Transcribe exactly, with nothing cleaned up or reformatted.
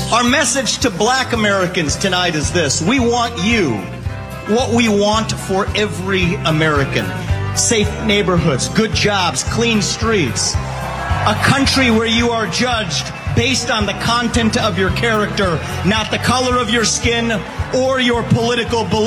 Our message to black Americans tonight is this. We want you, what we want for every American. Safe neighborhoods, good jobs, clean streets. A country where you are judged based on the content of your character, not the color of your skin or your political beliefs.